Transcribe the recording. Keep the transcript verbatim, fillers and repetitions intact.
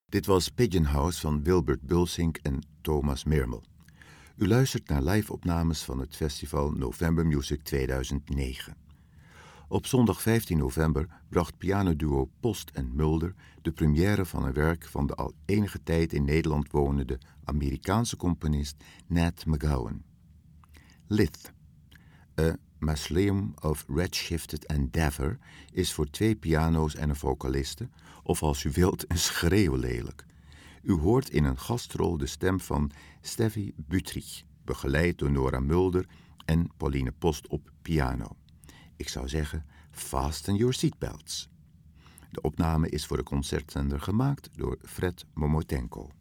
Dit was Pigeon House van Wilbert Bulsink en Thomas Mirmel. U luistert naar live-opnames van het festival November Music tweeduizend negen. Op zondag vijftien november bracht pianoduo Post en Mulder de première van een werk van de al enige tijd in Nederland wonende Amerikaanse componist Nat McGowan. Lith, A Mausoleum of Redshifted Endeavour, is voor twee piano's en een vocaliste, of als u wilt, een schreeuwlelijk. U hoort in een gastrol de stem van Steffi Buttrich, begeleid door Nora Mulder en Pauline Post op piano. Ik zou zeggen, fasten your seatbelts. De opname is voor de concertzender gemaakt door Fred Momotenko.